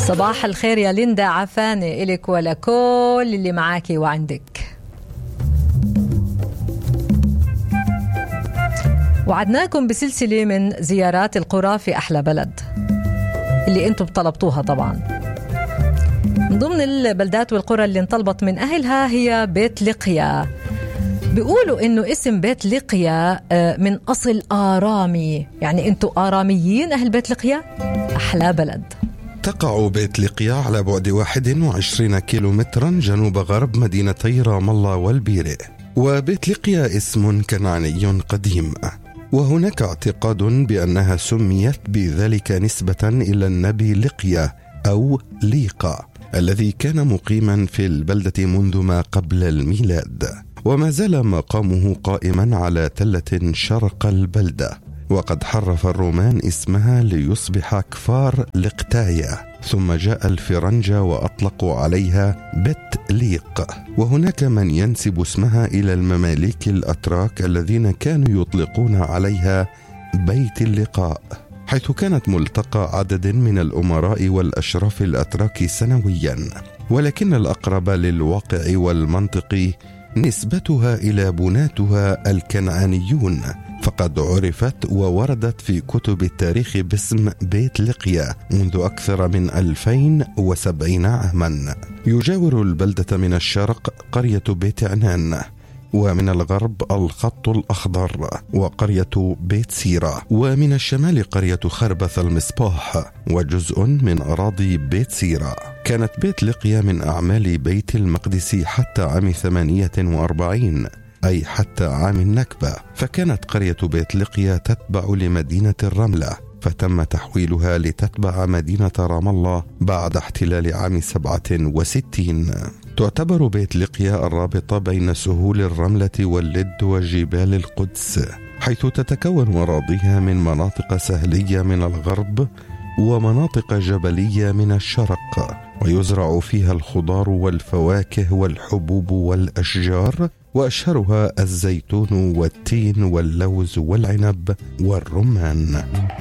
صباح الخير يا ليندا عفاني إلك ولكل اللي معاكي وعندك. وعدناكم بسلسلة من زيارات القرى في أحلى بلد اللي انتم طلبتوها. طبعا من ضمن البلدات والقرى اللي انطلبت من أهلها هي بيت لقيا. بيقولوا إنه اسم بيت لقيا من أصل آرامي، يعني انتم آراميين أهل بيت لقيا. أحلى بلد. تقع بيت لقيا على بعد 21 كيلومترا جنوب غرب مدينتي رام الله والبيرة. وبيت لقيا اسم كنعاني قديم، وهناك اعتقاد بأنها سميت بذلك نسبة إلى النبي لقيا أو ليقا الذي كان مقيما في البلدة منذ ما قبل الميلاد، وما زال مقامه قائما على تلة شرق البلدة. وقد حرف الرومان اسمها ليصبح كفار لقتايا، ثم جاء الفرنجة وأطلقوا عليها بيت ليق. وهناك من ينسب اسمها إلى المماليك الأتراك الذين كانوا يطلقون عليها بيت اللقاء، حيث كانت ملتقى عدد من الأمراء والأشراف الأتراك سنويا. ولكن الأقرب للواقع والمنطق نسبتها إلى بناتها الكنعانيون، فقد عرفت ووردت في كتب التاريخ باسم بيت لقيا منذ أكثر من 2070 عاما. يجاور البلدة من الشرق قرية بيت عنان، ومن الغرب الخط الأخضر وقرية بيت سيرة، ومن الشمال قرية خربث المصباح وجزء من أراضي بيت سيرة. كانت بيت لقيا من أعمال بيت المقدس حتى عام 48، أي حتى عام النكبة، فكانت قرية بيت لقيا تتبع لمدينة الرملة، فتم تحويلها لتتبع مدينة رام الله بعد احتلال عام 67. تعتبر بيت لقيا الرابطة بين سهول الرملة واللد وجبال القدس، حيث تتكون أراضيها من مناطق سهلية من الغرب ومناطق جبلية من الشرق، ويزرع فيها الخضار والفواكه والحبوب والأشجار، وأشهرها الزيتون والتين واللوز والعنب والرمان.